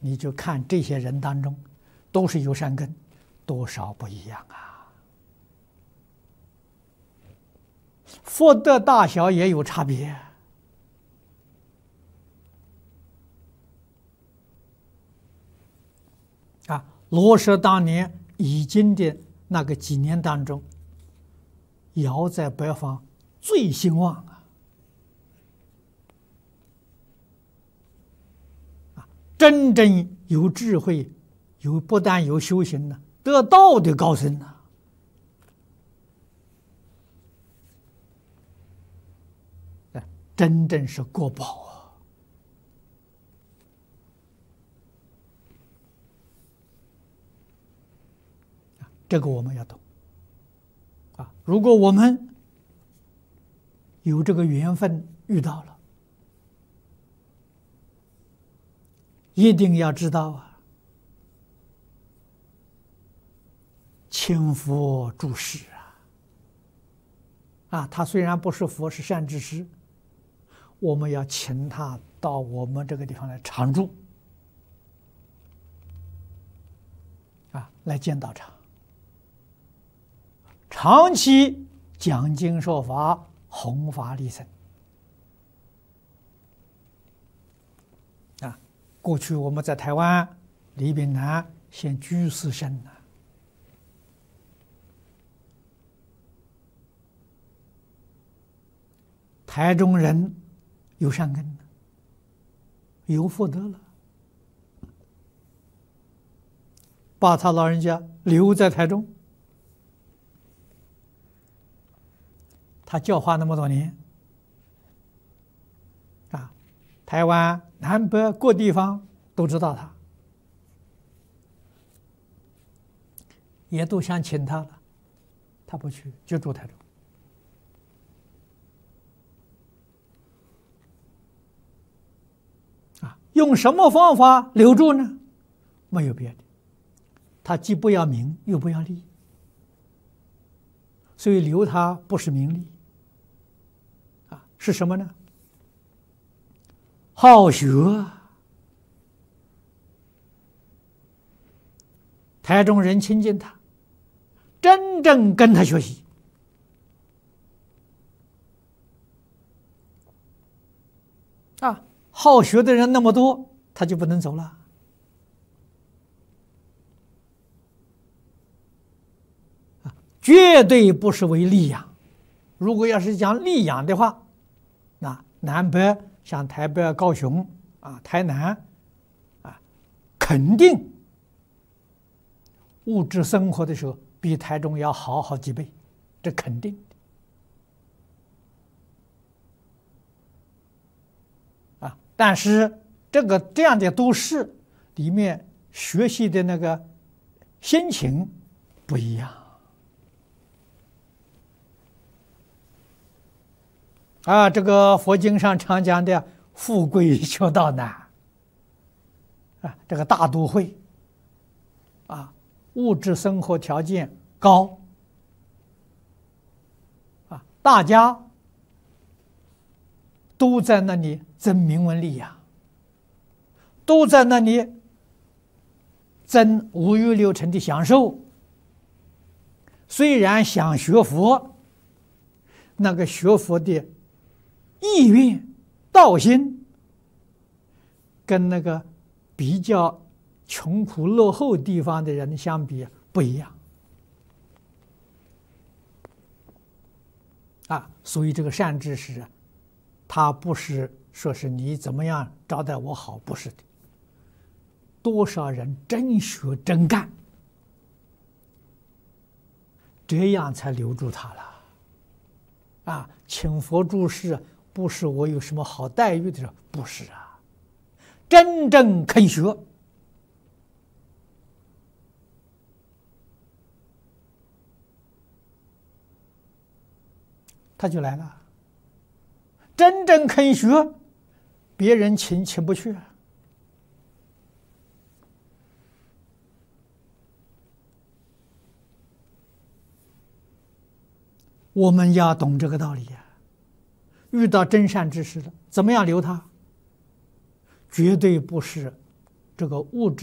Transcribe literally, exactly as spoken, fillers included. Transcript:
你就看这些人当中，都是有善根，多少不一样啊！福德大小也有差别啊。罗舍当年已经的那个几年当中，尧在北方最兴旺啊！啊，真正有智慧、有不但有修行呢，得道的高僧呢，真正是国宝啊！这个我们要懂啊！如果我们有这个缘分遇到了，一定要知道啊，请佛注释啊！啊，他虽然不是佛，是善知识，我们要请他到我们这个地方来常住啊，来见道场。长期讲经说法，弘法利生啊！过去我们在台湾李炳南现居士生呢，台中人有善根，有福德了，把他老人家留在台中。他教化那么多年，啊，台湾南北各地方都知道他，也都想请他了，他不去，就住台中。啊，用什么方法留住呢？没有别的，他既不要名，又不要利，所以留他不是名利。是什么呢？好学，台中人亲近他，真正跟他学习啊！好学的人那么多，他就不能走了啊！绝对不是为利养。如果要是讲利养的话，那南北像台北、高雄啊、台南啊，肯定物质生活的时候比台中要好好几倍，这肯定的啊。但是这个这样的都市里面学习的那个心情不一样。啊，这个佛经上常讲的“富贵求道难”，啊，这个大都会，啊，物质生活条件高，啊，大家都在那里争名闻利呀，都在那里争五欲六尘的享受。虽然想学佛，那个学佛的意愿、道心，跟那个比较穷苦落后地方的人相比不一样啊。所以这个善知识啊，他不是说是你怎么样招待我好，不是的。多少人真学真干，这样才留住他了啊！请佛注释。不是我有什么好待遇的时候，不是啊，真正肯学，他就来了。真正肯学，别人请请不去。我们要懂这个道理呀。遇到真善之事了，怎么样留他？绝对不是这个物质。